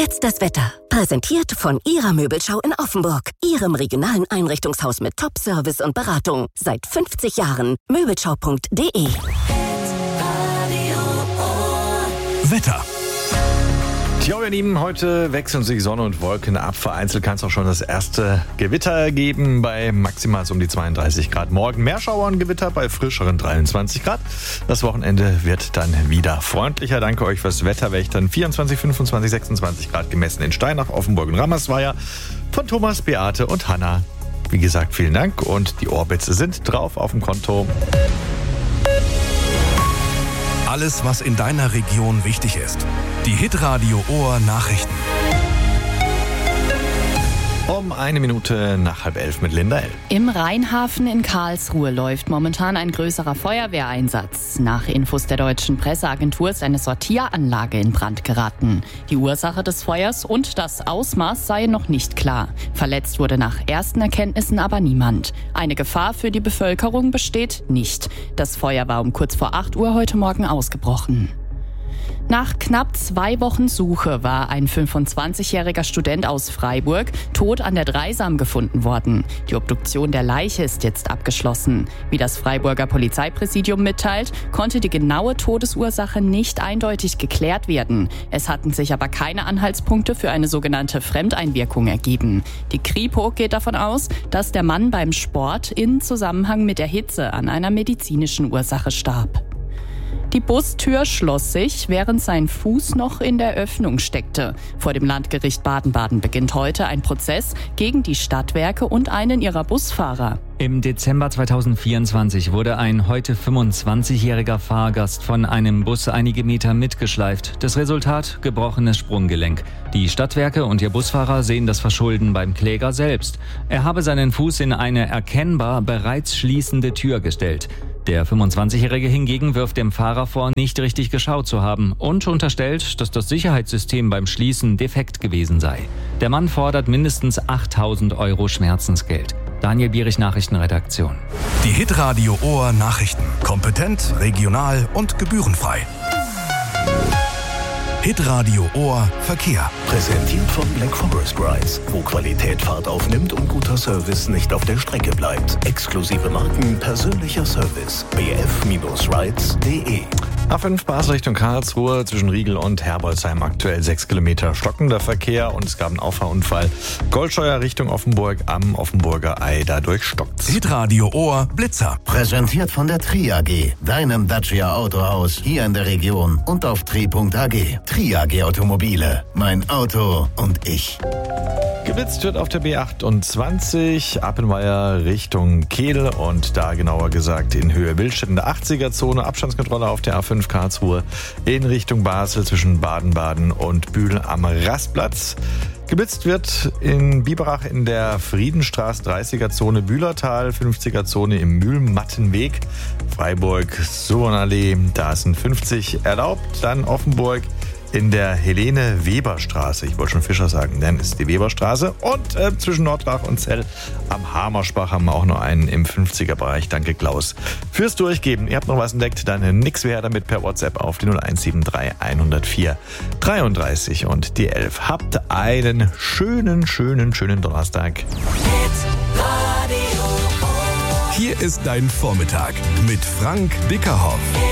jetzt das Wetter. Präsentiert von Ihrer Möbelschau in Offenburg. Ihrem regionalen Einrichtungshaus mit Top-Service und Beratung. Seit 50 Jahren. Möbelschau.de. Wetter. Tja, ihr Lieben, heute wechseln sich Sonne und Wolken ab. Vereinzelt kann es auch schon das erste Gewitter geben bei maximal um die 32 Grad. Morgen mehr Schauer und Gewitter bei frischeren 23 Grad. Das Wochenende wird dann wieder freundlicher. Danke euch fürs Wetterwächtern. 24, 25, 26 Grad gemessen in Steinach, Offenburg und Rammersweier. Von Thomas, Beate und Hanna. Wie gesagt, vielen Dank und die Orbits sind drauf auf dem Konto. Alles, was in deiner Region wichtig ist. Die Hitradio Ohr Nachrichten. Um 1 Minute nach 10:30 mit Linda L. Im Rheinhafen in Karlsruhe läuft momentan ein größerer Feuerwehreinsatz. Nach Infos der deutschen Presseagentur ist eine Sortieranlage in Brand geraten. Die Ursache des Feuers und das Ausmaß seien noch nicht klar. Verletzt wurde nach ersten Erkenntnissen aber niemand. Eine Gefahr für die Bevölkerung besteht nicht. Das Feuer war um kurz vor 8 Uhr heute Morgen ausgebrochen. Nach knapp 2 Wochen Suche war ein 25-jähriger Student aus Freiburg tot an der Dreisam gefunden worden. Die Obduktion der Leiche ist jetzt abgeschlossen. Wie das Freiburger Polizeipräsidium mitteilt, konnte die genaue Todesursache nicht eindeutig geklärt werden. Es hatten sich aber keine Anhaltspunkte für eine sogenannte Fremdeinwirkung ergeben. Die Kripo geht davon aus, dass der Mann beim Sport in Zusammenhang mit der Hitze an einer medizinischen Ursache starb. Die Bustür schloss sich, während sein Fuß noch in der Öffnung steckte. Vor dem Landgericht Baden-Baden beginnt heute ein Prozess gegen die Stadtwerke und einen ihrer Busfahrer. Im Dezember 2024 wurde ein heute 25-jähriger Fahrgast von einem Bus einige Meter mitgeschleift. Das Resultat: gebrochenes Sprunggelenk. Die Stadtwerke und ihr Busfahrer sehen das Verschulden beim Kläger selbst. Er habe seinen Fuß in eine erkennbar bereits schließende Tür gestellt. Der 25-Jährige hingegen wirft dem Fahrer vor, nicht richtig geschaut zu haben und unterstellt, dass das Sicherheitssystem beim Schließen defekt gewesen sei. Der Mann fordert mindestens 8.000 Euro Schmerzensgeld. Daniel Bierich, Nachrichtenredaktion. Die Hitradio Ohr Nachrichten. Kompetent, regional und gebührenfrei. Hitradio Ohr Verkehr. Präsentiert von Black Forest Rides, wo Qualität Fahrt aufnimmt und guter Service nicht auf der Strecke bleibt. Exklusive Marken, persönlicher Service. bf-rides.de. A5 Basel Richtung Karlsruhe zwischen Riegel und Herbolzheim aktuell 6 Kilometer stockender Verkehr und es gab einen Auffahrunfall. Goldscheuer Richtung Offenburg am Offenburger Ei, dadurch stockt's. Hitradio Ohr Blitzer. Präsentiert von der Tri AG, deinem Dacia Autohaus hier in der Region und auf tri.ag. Tri AG Automobile, mein Auto und ich. Geblitzt wird auf der B28 Appenweier Richtung Kehl und da genauer gesagt in Höhe Wildstedt in der 80er-Zone. Abstandskontrolle auf der A5 Karlsruhe in Richtung Basel zwischen Baden-Baden und Bühl am Rastplatz. Geblitzt wird in Biberach in der Friedenstraße 30er-Zone Bühlertal, 50er-Zone im Mühlmattenweg, Freiburg-Suhornallee, da ist ein 50 erlaubt. Dann Offenburg in der Helene-Weber-Straße. Ich wollte schon Fischer sagen, dann ist die Weberstraße. Und zwischen Nordlach und Zell am Hamerspach haben wir auch noch einen im 50er-Bereich. Danke, Klaus, fürs Durchgeben. Ihr habt noch was entdeckt, dann nix mehr damit per WhatsApp auf die 0173 104 33 und die 11. Habt einen schönen Donnerstag. Hier ist dein Vormittag mit Frank Bickerhoff.